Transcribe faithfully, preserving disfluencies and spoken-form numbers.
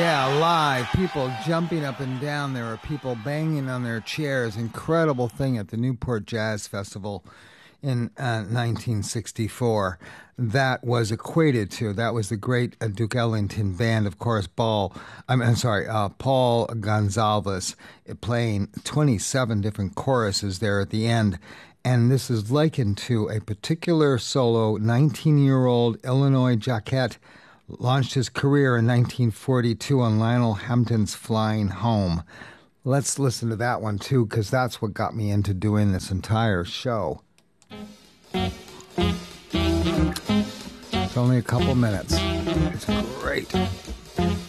Yeah, live. People jumping up and down. There were people banging on their chairs. Incredible thing at the Newport Jazz Festival in uh, nineteen sixty-four. That was equated to, that was the great uh, Duke Ellington Band, of course, Paul, I'm, I'm sorry, uh, Paul Gonsalves playing twenty-seven different choruses there at the end. And this is likened to a particular solo. nineteen-year-old Illinois Jacquet launched his career in nineteen forty-two on Lionel Hampton's Flying Home. Let's listen to that one, too, because that's what got me into doing this entire show. It's only a couple minutes. It's great.